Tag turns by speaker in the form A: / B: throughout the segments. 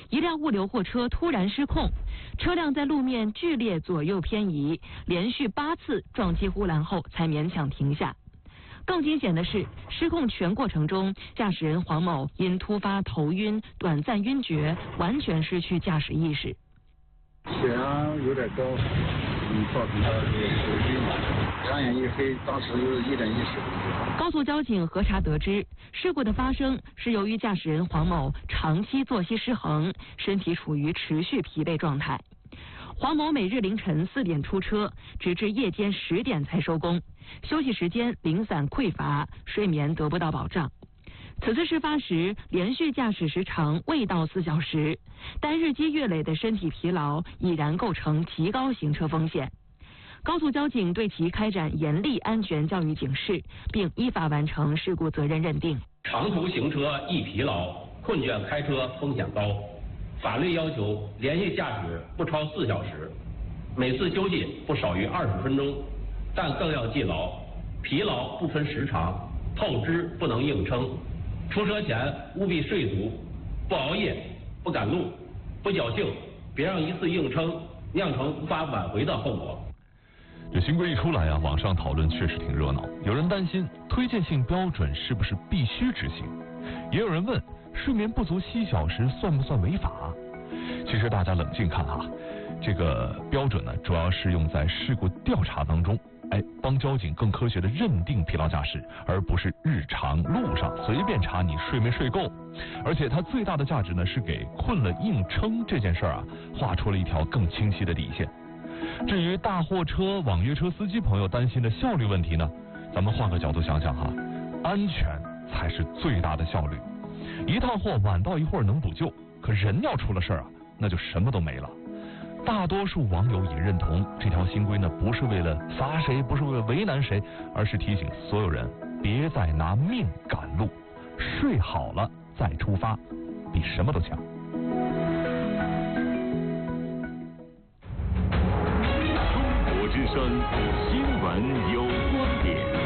A: 一辆物流货车突然失控，车辆在路面剧烈左右偏移，连续8次撞击护栏后才勉强停下。更惊险的是，失控全过程中，驾驶人黄某因突发头晕、短暂晕厥，完全失去驾驶意识。
B: 血压有点高，造成他头晕，两眼一黑，当时一点意识都没有。
A: 高速交警核查得知，事故的发生是由于驾驶人黄某长期作息失衡，身体处于持续疲惫状态。黄某每日凌晨4点出车，直至夜间10点才收工，休息时间零散匮乏，睡眠得不到保障。此次事发时，连续驾驶时长未到4小时，但日积月累的身体疲劳已然构成提高行车风险。高速交警对其开展严厉安全教育警示，并依法完成事故责任认定。
C: 长途行车易疲劳，困倦开车风险高。法律要求连续驾驶不超4小时，每次休息不少于20分钟，但更要记牢：疲劳不分时长，透支不能硬撑。出车前务必睡足，不熬夜，不赶路，不侥幸，别让一次硬撑酿成无法挽回的后果。
D: 这新规一出来啊，网上讨论确实挺热闹。有人担心推荐性标准是不是必须执行，也有人问睡眠不足7小时算不算违法？其实大家冷静看啊，这个标准呢，主要是用在事故调查当中，帮交警更科学的认定疲劳驾驶，而不是日常路上随便查你睡没睡够。而且它最大的价值呢，是给困了硬撑这件事啊，画出了一条更清晰的底线。至于大货车、网约车司机朋友担心的效率问题呢，咱们换个角度想想哈，安全才是最大的效率。一趟货晚到一会儿能补救，可人要出了事儿啊，那就什么都没了。大多数网友也认同这条新规呢，不是为了罚谁，不是为了为难谁，而是提醒所有人别再拿命赶路，睡好了再出发，比什么都强。
E: 中国之声新闻有观点。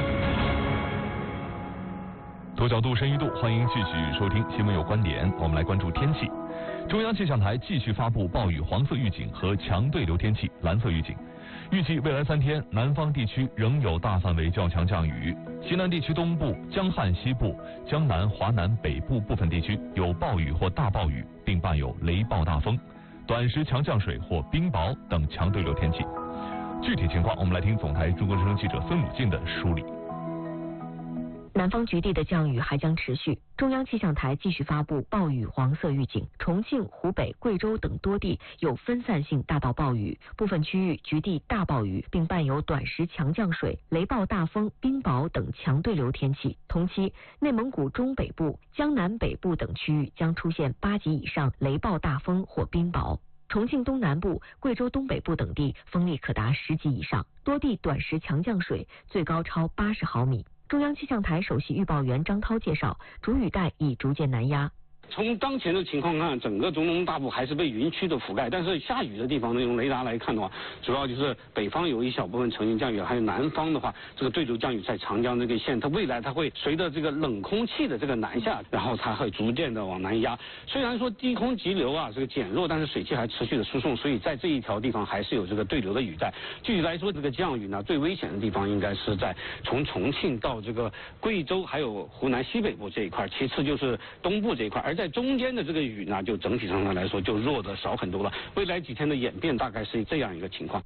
D: 左角度深一度，欢迎继续收听新闻有观点。我们来关注天气。中央气象台继续发布暴雨黄色预警和强对流天气蓝色预警，预计未来3天，南方地区仍有大范围较强降雨，西南地区东部、江汉西部、江南、华南北部部分地区有暴雨或大暴雨，并伴有雷暴大风、短时强降水或冰雹等强对流天气。具体情况，我们来听总台中国之声记者孙鲁静的梳理。
F: 南方局地的降雨还将持续，中央气象台继续发布暴雨黄色预警，重庆、湖北、贵州等多地有分散性大到暴雨，部分区域局地大暴雨，并伴有短时强降水、雷暴大风、冰雹等强对流天气。同期，内蒙古中北部、江南北部等区域将出现8级以上雷暴大风或冰雹。重庆东南部、贵州东北部等地风力可达10级以上，多地短时强降水，最高超80毫米。中央气象台首席预报员张涛介绍，主雨带已逐渐南压。
G: 从当前的情况看，整个中东大部还是被云区的覆盖，但是下雨的地方呢，用雷达来看的话，主要就是北方有一小部分呈现降雨，还有南方的话，这个对流降雨在长江这个线，它未来它会随着这个冷空气的这个南下，然后它会逐渐的往南压。虽然说低空急流啊这个减弱，但是水汽还持续的输送，所以在这一条地方还是有这个对流的雨带。具体来说，这个降雨呢，最危险的地方应该是在从重庆到这个贵州还有湖南西北部这一块，其次就是东部这一块，而在中间的这个雨呢，就整体上来说就弱的少很多了。未来几天的演变大概是这样一个情况。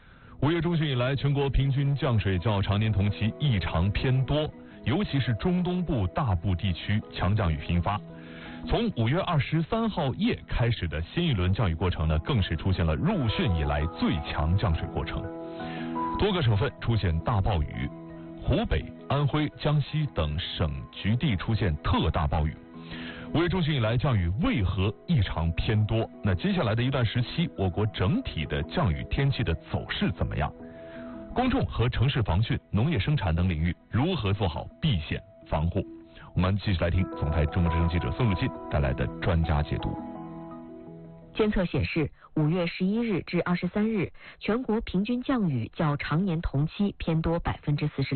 D: 5月中旬以来，全国平均降水较常年同期异常偏多，尤其是中东部大部地区强降雨频发。从5月23号夜开始的新一轮降雨过程呢，更是出现了入汛以来最强降水过程，多个省份出现大暴雨，湖北、安徽、江西等省局地出现特大暴雨。5月中旬以来，降雨为何异常偏多？那接下来的一段时期，我国整体的降雨天气的走势怎么样？公众和城市防汛、农业生产等领域如何做好避险防护？我们继续来听总台中国之声记者孙鲁进带来的专家解读。
F: 监测显示，5月11日至23日，全国平均降雨较常年同期偏多46%。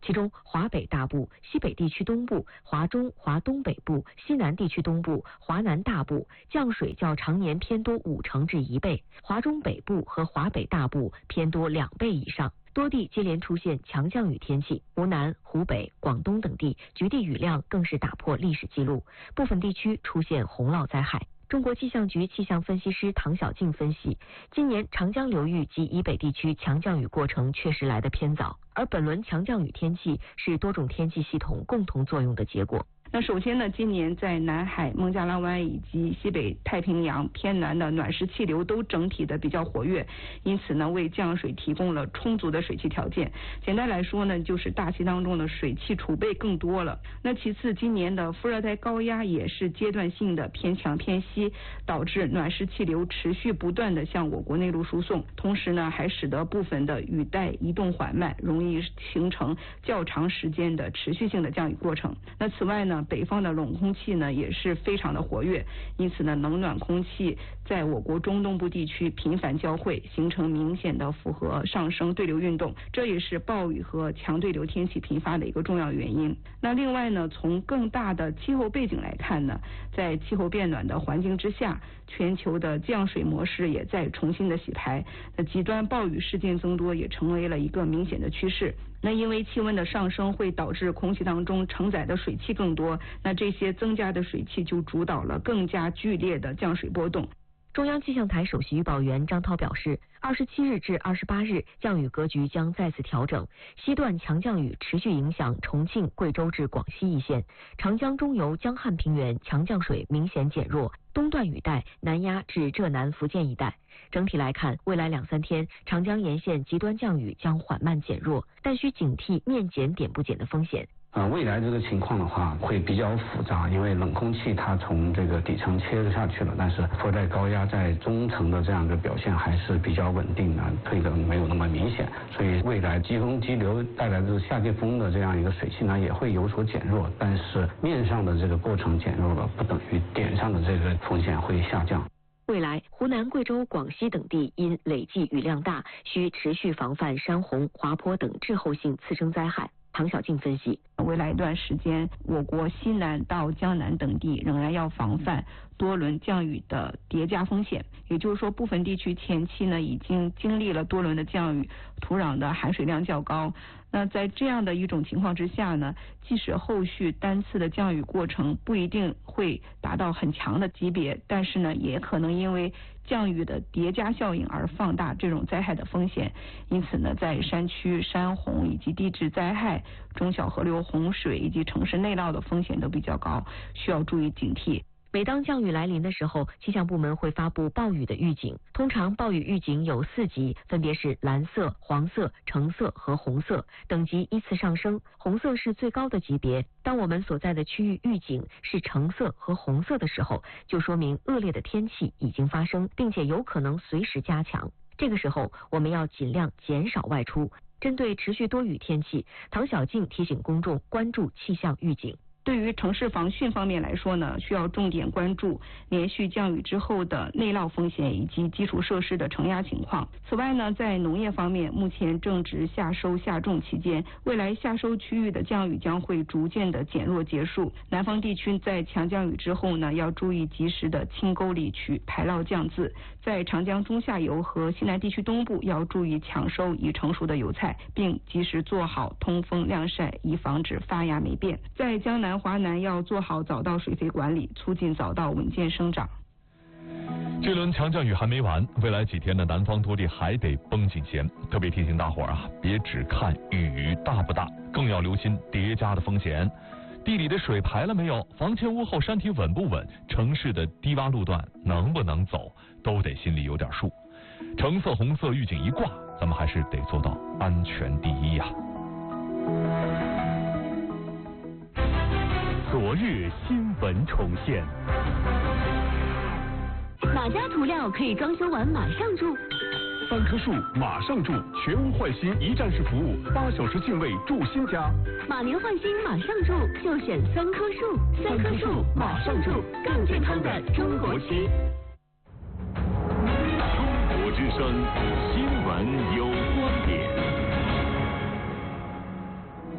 F: 其中华北大部、西北地区东部、华中、华东北部、西南地区东部、华南大部降水较常年偏多50%至1倍，华中北部和华北大部偏多2倍以上。多地接连出现强降雨天气，湖南、湖北、广东等地局地雨量更是打破历史记录，部分地区出现洪涝灾害。中国气象局气象分析师唐小静分析，今年长江流域及以北地区强降雨过程确实来得偏早，而本轮强降雨天气是多种天气系统共同作用的结果。
H: 那首先呢，今年在南海、孟加拉湾以及西北太平洋偏南的暖湿气流都整体的比较活跃，因此呢，为降水提供了充足的水汽条件。简单来说呢，就是大气当中的水汽储备更多了。那其次，今年的副热带高压也是阶段性的偏强偏西，导致暖湿气流持续不断的向我国内陆输送，同时呢，还使得部分的雨带移动缓慢，容易形成较长时间的持续性的降雨过程。那此外呢，北方的冷空气呢也是非常的活跃，因此呢，冷暖空气在我国中东部地区频繁交汇，形成明显的复合上升对流运动，这也是暴雨和强对流天气频发的一个重要原因。那另外呢，从更大的气候背景来看呢，在气候变暖的环境之下，全球的降水模式也在重新的洗牌，那极端暴雨事件增多也成为了一个明显的趋势。那因为气温的上升会导致空气当中承载的水汽更多，那这些增加的水汽就主导了更加剧烈的降水波动。
F: 中央气象台首席预报员张涛表示，27日至28日降雨格局将再次调整，西段强降雨持续影响重庆、贵州至广西一线，长江中游、江汉平原强降水明显减弱，东段雨带南压至浙南福建一带。整体来看，未来2-3天，长江沿线极端降雨将缓慢减弱，但需警惕面减点不减的风险。
G: 未来这个情况的话会比较复杂，因为冷空气它从这个底层切下去了，但是副热带高压在中层的这样的表现还是比较稳定的，退冷没有那么明显，所以未来季风激流带来的夏季风的这样一个水汽呢也会有所减弱，但是面上的这个过程减弱了，不等于点上的这个风险会下降。
F: 未来，湖南、贵州、广西等地因累计雨量大，需持续防范山洪、滑坡等滞后性次生灾害。唐小静分析，
H: 未来一段时间，我国西南到江南等地仍然要防范多轮降雨的叠加风险，也就是说，部分地区前期呢已经经历了多轮的降雨，土壤的含水量较高。那在这样的一种情况之下呢，即使后续单次的降雨过程不一定会达到很强的级别，但是呢，也可能因为降雨的叠加效应而放大这种灾害的风险。因此呢，在山区山洪以及地质灾害、中小河流洪水以及城市内涝的风险都比较高，需要注意警惕。
F: 每当降雨来临的时候，气象部门会发布暴雨的预警。通常暴雨预警有4级，分别是蓝色、黄色、橙色和红色，等级依次上升。红色是最高的级别。当我们所在的区域预警是橙色和红色的时候，就说明恶劣的天气已经发生，并且有可能随时加强。这个时候，我们要尽量减少外出。针对持续多雨天气，唐小静提醒公众关注气象预警。
H: 对于城市防汛方面来说呢，需要重点关注连续降雨之后的内涝风险以及基础设施的承压情况。此外呢，在农业方面，目前正值夏收夏种期间，未来夏收区域的降雨将会逐渐的减弱结束。南方地区在强降雨之后呢，要注意及时的清沟理渠、排涝降渍。在长江中下游和西南地区东部，要注意抢收已成熟的油菜，并及时做好通风晾晒，以防止发芽霉变。在江南、华南要做好早稻水肥管理，促进早稻稳健生长。
D: 这轮强降雨还没完，未来几天的南方多地还得绷紧弦。特别提醒大伙儿啊，别只看雨大不大，更要留心叠加的风险。地里的水排了没有？房前屋后山体稳不稳？城市的低洼路段能不能走？都得心里有点数。橙色、红色预警一挂，咱们还是得做到安全第一呀。
E: 昨日新闻重现。
I: 哪家涂料可以装修完马上住
E: ？3棵树马上住，全屋换新一站式服务，8小时净位住新家。
I: 马年换新马上住，就选3棵树，3棵树马上住，更健康的中国区。
E: 中国之声，新闻有观点。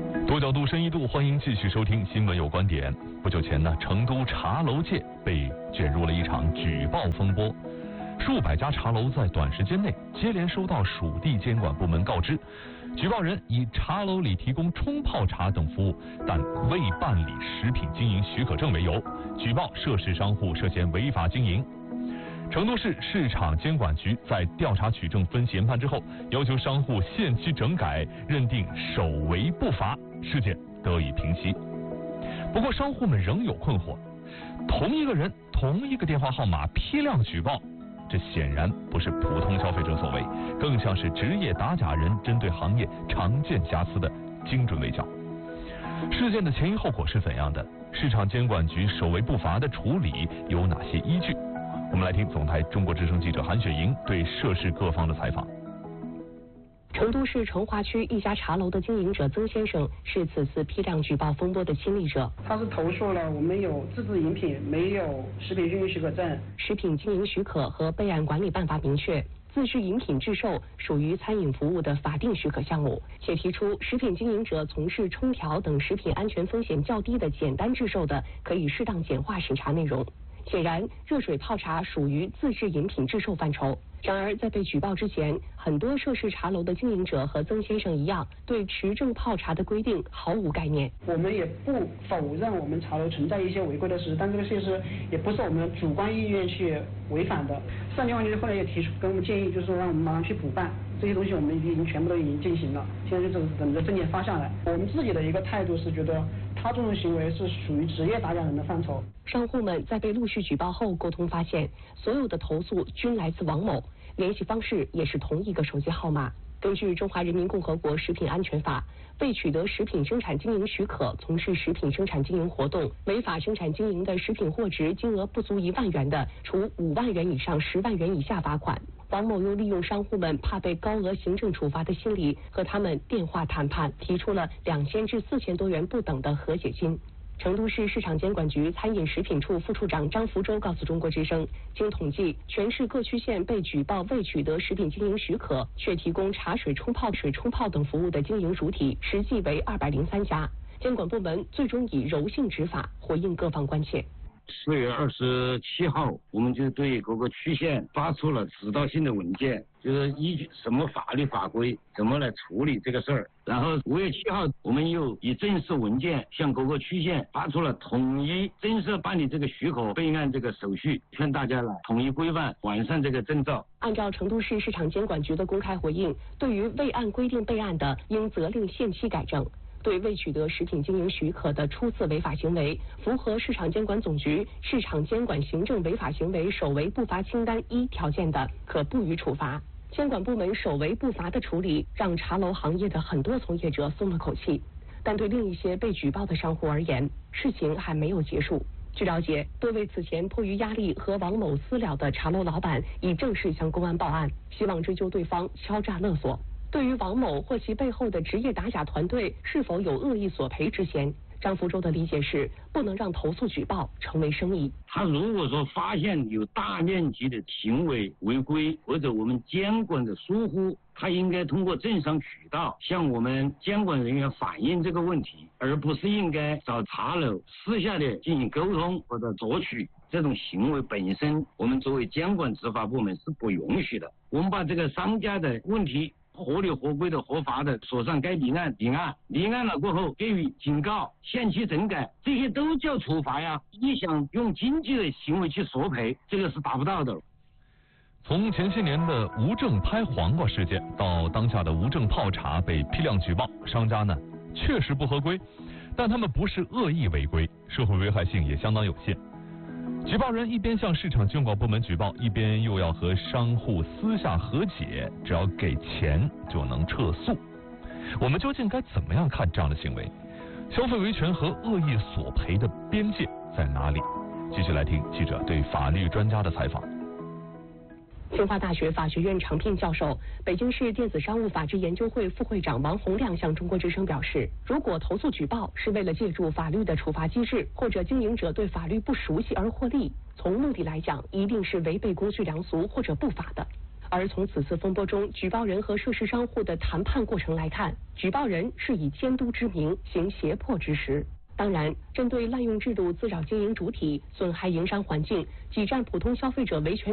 D: 角度深一度，欢迎继续收听新闻有观点。不久前呢，成都茶楼界被卷入了一场举报风波，数百家茶楼在短时间内接连收到属地监管部门告知，举报人以茶楼里提供冲泡茶等服务，但未办理食品经营许可证为由，举报涉事商户涉嫌违法经营。成都市市场监管局在调查取证分析研判之后，要求商户限期整改，认定首违不罚，事件得以平息。不过商户们仍有困惑，同一个人同一个电话号码批量举报，这显然不是普通消费者所为，更像是职业打假人针对行业常见瑕疵的精准围剿。事件的前因后果是怎样的？市场监管局首违不罚的处理有哪些依据？我们来听总台中国之声记者韩雪莹对涉事各方的采访。
J: 成都市成华区一家茶楼的经营者曾先生是此次批量举报风波的亲历者。
K: 他是投诉了我们有自制饮品，没有食品经营许可证。
J: 食品经营许可和备案管理办法明确，自制饮品制售属于餐饮服务的法定许可项目，且提出食品经营者从事冲调等食品安全风险较低的简单制售的，可以适当简化审查内容。显然，热水泡茶属于自制饮品制售范畴。然而，在被举报之前，很多涉事茶楼的经营者和曾先生一样，对持证泡茶的规定毫无概念。
K: 我们也不否认我们茶楼存在一些违规的事，但这个事实也不是我们主观意愿去违反的。市场监管局后来也提出跟我们建议，就是说让我们马上去补办这些东西，我们已经全部都已经进行了，现在就是等着证件发下来。我们自己的一个态度是觉得他这种行为是属于职业打假人的范畴。
J: 商户们在被陆续举报后沟通发现，所有的投诉均来自王某，联系方式也是同一个手机号码。根据《中华人民共和国食品安全法》，未取得食品生产经营许可从事食品生产经营活动，违法生产经营的食品货值金额不足1万元的，处5万元以上10万元以下罚款。王某又利用商户们怕被高额行政处罚的心理，和他们电话谈判，提出了2000至4000多元不等的和解金。成都市市场监管局餐饮食品处副处长张福洲告诉中国之声，经统计，全市各区县被举报未取得食品经营许可却提供茶水冲泡、水冲泡等服务的经营主体实际为203家。监管部门最终以柔性执法回应各方关切。
L: 4月27号，我们就对各个区县发出了指导性的文件，就是依据什么法律法规怎么来处理这个事儿。然后5月7号，我们又以正式文件向各个区县发出了统一正式办理这个许可备案这个手续，劝大家来统一规范完善这个证照。
J: 按照成都市市场监管局的公开回应，对于未按规定备案的，应责令限期改正。对未取得食品经营许可的初次违法行为，符合市场监管总局市场监管行政违法行为首违不罚清单1条件的，可不予处罚。监管部门首违不罚的处理，让茶楼行业的很多从业者松了口气。但对另一些被举报的商户而言，事情还没有结束。据了解，多位此前迫于压力和王某私了的茶楼老板已正式向公安报案，希望追究对方敲诈勒索。对于王某或其背后的职业打假团队是否有恶意索赔之嫌，张福洲的理解是，不能让投诉举报成为生意。
L: 他如果说发现有大面积的行为违规或者我们监管的疏忽，他应该通过正常渠道向我们监管人员反映这个问题，而不是应该找茶楼私下的进行沟通或者索取。这种行为本身，我们作为监管执法部门是不允许的。我们把这个商家的问题合理合规的合法的锁上该立案了过后给予警告限期整改，这些都叫处罚呀。你想用经济的行为去索赔，这个是达不到的。
D: 从前些年的无证拍黄瓜事件到当下的无证泡茶被批量举报，商家呢确实不合规，但他们不是恶意违规，社会危害性也相当有限。举报人一边向市场监管部门举报，一边又要和商户私下和解，只要给钱就能撤诉。我们究竟该怎么样看这样的行为？消费维权和恶意索赔的边界在哪里？继续来听记者对法律专家的采访。
J: 清华大学法学院常聘教授、北京市电子商务法治研究会副会长王洪亮向中国之声表示，如果投诉举报是为了借助法律的处罚机制，或者经营者对法律不熟悉而获利，从目的来讲，一定是违背公序良俗或者不法的。 而从此次风波中举报人和涉事商户的谈判过程来看，举报人是以监督之名行胁迫之实。当然，针对滥用制度、自扰经营主体、损害营商环境、挤占普通消费者维权